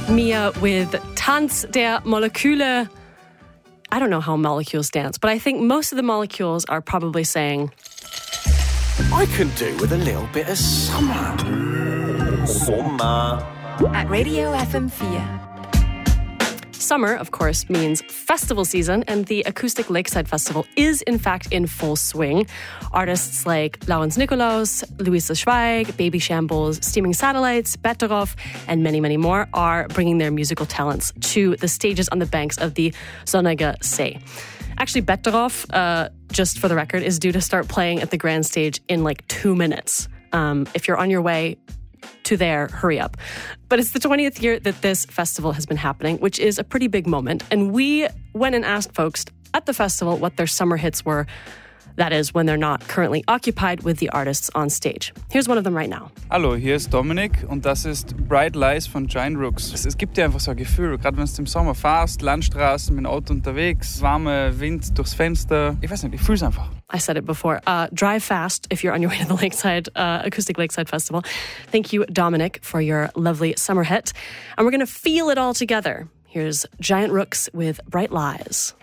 Mia with Tanz der Moleküle. I don't know how molecules dance, but I think most of the molecules are probably saying, I can do with a little bit of summer. Summer. At Radio FM4. Summer, of course, means festival season, and the Acoustic Lakeside Festival is, in fact, in full swing. Artists like Laurens Nikolaus, Luisa Schweig, Baby Shambles, Steaming Satellites, Betteroff, and many, many more are bringing their musical talents to the stages on the banks of the Sonniger See. Actually, Betteroff, just for the record, is due to start playing at the Grand Stage in like 2 minutes. If you're on your way to there, hurry up. But it's the 20th year that this festival has been happening, which is a pretty big moment. And we went and asked folks at the festival what their summer hits were. That is, when they're not currently occupied with the artists on stage. Here's one of them right now. Hallo, hier ist Dominik und das ist Bright Lies von Giant Rooks. Es gibt dir einfach so ein Gefühl, gerade wenn du im Sommer fährst, Landstraßen, mit dem Auto unterwegs, warmer Wind durchs Fenster. Ich weiß nicht, ich fühl's einfach. I said it before. Drive fast if you're on your way to the Lakeside, Acoustic Lakeside Festival. Thank you, Dominic, for your lovely summer hit. And we're going to feel it all together. Here's Giant Rooks with Bright Lies.